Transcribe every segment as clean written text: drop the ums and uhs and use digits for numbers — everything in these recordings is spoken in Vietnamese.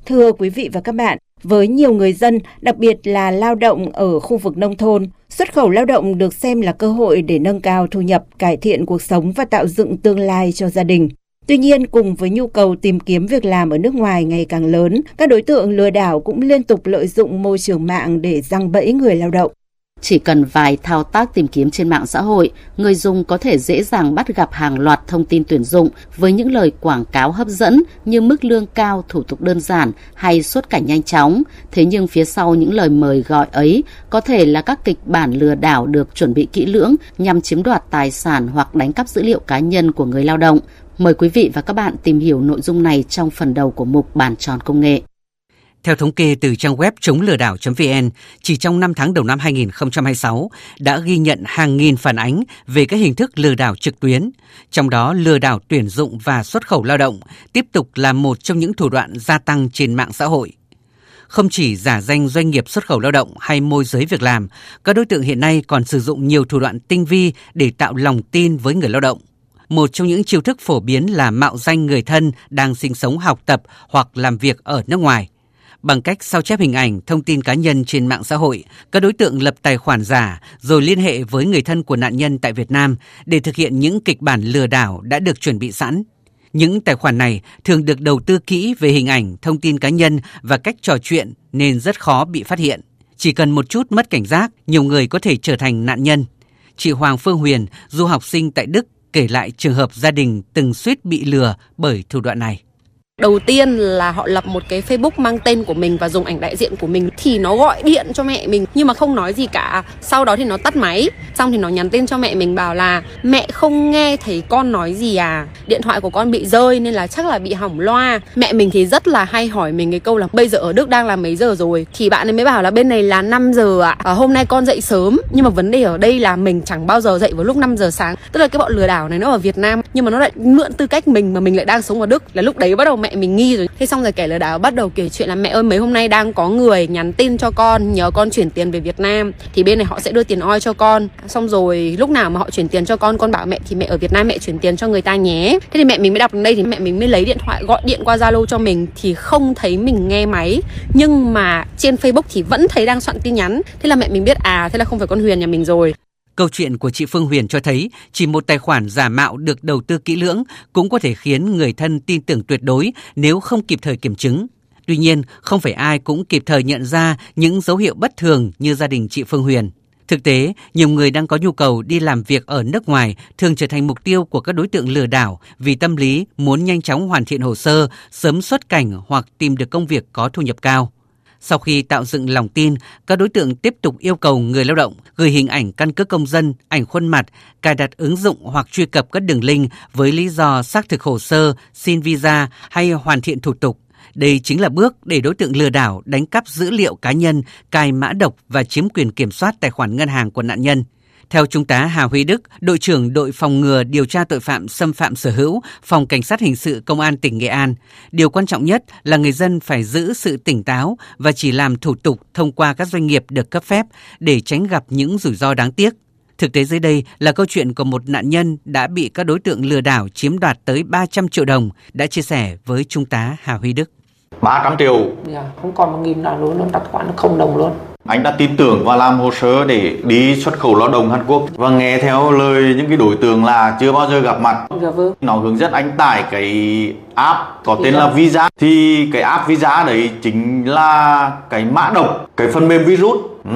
Thưa quý vị và các bạn, với nhiều người dân, đặc biệt là lao động ở khu vực nông thôn, xuất khẩu lao động được xem là cơ hội để nâng cao thu nhập, cải thiện cuộc sống và tạo dựng tương lai cho gia đình. Tuy nhiên, cùng với nhu cầu tìm kiếm việc làm ở nước ngoài ngày càng lớn, các đối tượng lừa đảo cũng liên tục lợi dụng môi trường mạng để giăng bẫy người lao động. Chỉ cần vài thao tác tìm kiếm trên mạng xã hội, người dùng có thể dễ dàng bắt gặp hàng loạt thông tin tuyển dụng với những lời quảng cáo hấp dẫn như mức lương cao, thủ tục đơn giản hay xuất cảnh nhanh chóng. Thế nhưng phía sau những lời mời gọi ấy có thể là các kịch bản lừa đảo được chuẩn bị kỹ lưỡng nhằm chiếm đoạt tài sản hoặc đánh cắp dữ liệu cá nhân của người lao động. Mời quý vị và các bạn tìm hiểu nội dung này trong phần đầu của mục Bàn tròn công nghệ. Theo thống kê từ trang web chống lừa đảo.vn, chỉ trong 5 tháng đầu năm 2026 đã ghi nhận hàng nghìn phản ánh về các hình thức lừa đảo trực tuyến. Trong đó, lừa đảo tuyển dụng và xuất khẩu lao động tiếp tục là một trong những thủ đoạn gia tăng trên mạng xã hội. Không chỉ giả danh doanh nghiệp xuất khẩu lao động hay môi giới việc làm, các đối tượng hiện nay còn sử dụng nhiều thủ đoạn tinh vi để tạo lòng tin với người lao động. Một trong những chiêu thức phổ biến là mạo danh người thân đang sinh sống, học tập hoặc làm việc ở nước ngoài. Bằng cách sao chép hình ảnh, thông tin cá nhân trên mạng xã hội, các đối tượng lập tài khoản giả rồi liên hệ với người thân của nạn nhân tại Việt Nam để thực hiện những kịch bản lừa đảo đã được chuẩn bị sẵn. Những tài khoản này thường được đầu tư kỹ về hình ảnh, thông tin cá nhân và cách trò chuyện nên rất khó bị phát hiện. Chỉ cần một chút mất cảnh giác, nhiều người có thể trở thành nạn nhân. Chị Hoàng Phương Huyền, du học sinh tại Đức, kể lại trường hợp gia đình từng suýt bị lừa bởi thủ đoạn này. Đầu tiên là họ lập một cái Facebook mang tên của mình và dùng ảnh đại diện của mình, thì nó gọi điện cho mẹ mình nhưng mà không nói gì cả. Sau đó thì nó tắt máy, xong thì nó nhắn tin cho mẹ mình bảo là mẹ không nghe thấy con nói gì à, điện thoại của con bị rơi nên là chắc là bị hỏng loa. Mẹ mình thì rất là hay hỏi mình cái câu là bây giờ ở Đức đang là mấy giờ rồi, thì bạn ấy mới bảo là bên này là 5 giờ ạ. Hôm nay con dậy sớm, nhưng mà vấn đề ở đây là mình chẳng bao giờ dậy vào lúc 5 giờ sáng. Tức là cái bọn lừa đảo này nó ở Việt Nam nhưng mà nó lại mượn tư cách mình mà mình lại đang sống ở Đức, là lúc đấy bắt đầu mẹ mình nghi rồi. Thế xong rồi kẻ lừa đảo bắt đầu kể chuyện là mẹ ơi, mấy hôm nay đang có người nhắn tin cho con nhờ con chuyển tiền về Việt Nam, thì bên này họ sẽ đưa tiền oi cho con. Xong rồi lúc nào mà họ chuyển tiền cho con bảo mẹ thì mẹ ở Việt Nam mẹ chuyển tiền cho người ta nhé. Thế thì mẹ mình mới đọc đến đây thì mẹ mình mới lấy điện thoại gọi điện qua Zalo cho mình, thì không thấy mình nghe máy nhưng mà trên Facebook thì vẫn thấy đang soạn tin nhắn. Thế là mẹ mình biết thế là không phải con Huyền nhà mình rồi. Câu chuyện của chị Phương Huyền cho thấy chỉ một tài khoản giả mạo được đầu tư kỹ lưỡng cũng có thể khiến người thân tin tưởng tuyệt đối nếu không kịp thời kiểm chứng. Tuy nhiên, không phải ai cũng kịp thời nhận ra những dấu hiệu bất thường như gia đình chị Phương Huyền. Thực tế, nhiều người đang có nhu cầu đi làm việc ở nước ngoài thường trở thành mục tiêu của các đối tượng lừa đảo vì tâm lý muốn nhanh chóng hoàn thiện hồ sơ, sớm xuất cảnh hoặc tìm được công việc có thu nhập cao. Sau khi tạo dựng lòng tin, các đối tượng tiếp tục yêu cầu người lao động gửi hình ảnh căn cước công dân, ảnh khuôn mặt, cài đặt ứng dụng hoặc truy cập các đường link với lý do xác thực hồ sơ, xin visa hay hoàn thiện thủ tục. Đây chính là bước để đối tượng lừa đảo đánh cắp dữ liệu cá nhân, cài mã độc và chiếm quyền kiểm soát tài khoản ngân hàng của nạn nhân. Theo Trung tá Hà Huy Đức, đội trưởng đội phòng ngừa điều tra tội phạm xâm phạm sở hữu, Phòng Cảnh sát Hình sự Công an tỉnh Nghệ An, điều quan trọng nhất là người dân phải giữ sự tỉnh táo và chỉ làm thủ tục thông qua các doanh nghiệp được cấp phép để tránh gặp những rủi ro đáng tiếc. Thực tế dưới đây là câu chuyện của một nạn nhân đã bị các đối tượng lừa đảo chiếm đoạt tới 300 triệu đồng, đã chia sẻ với Trung tá Hà Huy Đức. 300 triệu. Không còn 1.000 nào luôn, tài khoản nó không đồng luôn. Anh đã tin tưởng và làm hồ sơ để đi xuất khẩu lao động Hàn Quốc và nghe theo lời những cái đối tượng là chưa bao giờ gặp mặt. Dạ vâng. Nó hướng dẫn anh tải cái app có tên là Visa. Thì cái app Visa đấy chính là cái mã độc, cái phần mềm virus.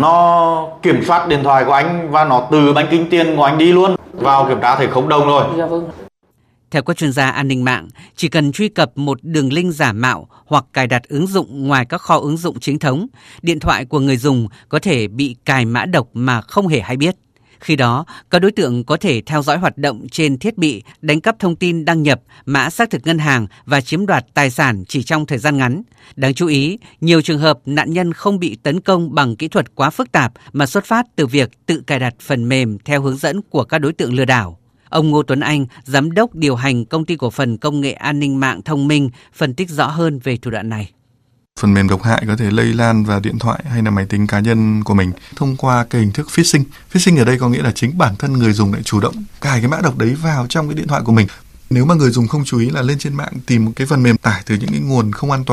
Nó kiểm soát điện thoại của anh và nó từ bánh kinh tiền của anh đi luôn. Vào kiểm tra thấy không đồng rồi. Dạ vâng. Theo các chuyên gia an ninh mạng, chỉ cần truy cập một đường link giả mạo hoặc cài đặt ứng dụng ngoài các kho ứng dụng chính thống, điện thoại của người dùng có thể bị cài mã độc mà không hề hay biết. Khi đó, các đối tượng có thể theo dõi hoạt động trên thiết bị, đánh cắp thông tin đăng nhập, mã xác thực ngân hàng và chiếm đoạt tài sản chỉ trong thời gian ngắn. Đáng chú ý, nhiều trường hợp nạn nhân không bị tấn công bằng kỹ thuật quá phức tạp mà xuất phát từ việc tự cài đặt phần mềm theo hướng dẫn của các đối tượng lừa đảo. Ông Ngô Tuấn Anh, giám đốc điều hành công ty cổ phần công nghệ an ninh mạng Thông Minh, phân tích rõ hơn về thủ đoạn này. Phần mềm độc hại có thể lây lan vào điện thoại hay là máy tính cá nhân của mình thông qua cái hình thức phishing. Phishing ở đây có nghĩa là chính bản thân người dùng lại chủ động cài cái mã độc đấy vào trong cái điện thoại của mình. Nếu mà người dùng không chú ý là lên trên mạng tìm một cái phần mềm tải từ những cái nguồn không an toàn,